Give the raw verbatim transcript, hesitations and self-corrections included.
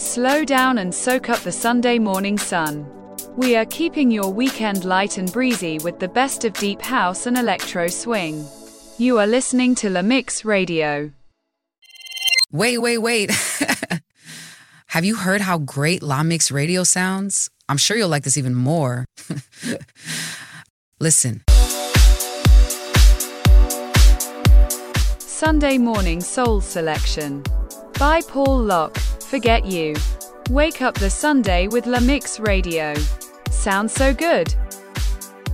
Slow down and soak up the Sunday morning sun. We are keeping your weekend light and breezy with the best of deep house and electro swing. You are listening to La Mix Radio. Wait, wait, wait. Have you heard how great La Mix Radio sounds? I'm sure you'll like this even more. Listen. Sunday morning soul selection by Paul Locke. Forget you. Wake up the Sunday with La Mix Radio. Sounds so good.